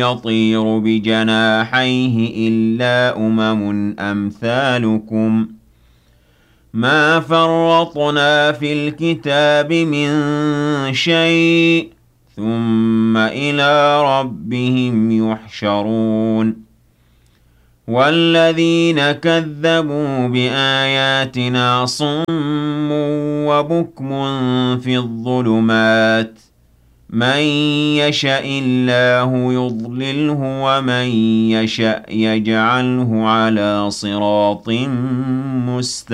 يطير بجناحيه إلا أمثالكم ما فرطنا في الكتاب من شيء ثم إلى ربهم يحشرون والذين كذبوا بآياتنا صم وبكم في الظلمات من يشاء الله يضلله ومن يشاء يجعله على صراط مستقيم